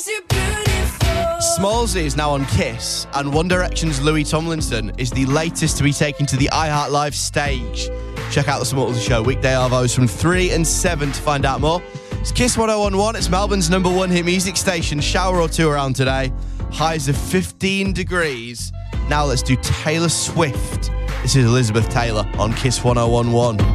Smallsy is now on Kiss, and One Direction's Louis Tomlinson is the latest to be taken to the iHeart Live stage. Check out the Smallsy Show, weekday arvos from 3 and 7 to find out more. It's Kiss 101.1, it's Melbourne's #1 hit music station. Shower or two around today, highs of 15 degrees. Now let's do Taylor Swift. This is Elizabeth Taylor on Kiss 101.1.